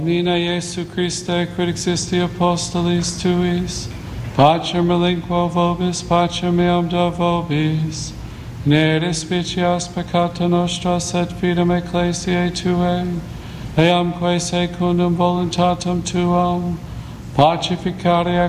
Mina Jesu Christe, quid existi apostolis tuis, Pacer melinquo vobis, pacer meum do vobis, ne despicias peccata nostra, sed fidem ecclesiae Tuae, eamque secundum voluntatem Tuam, pacificare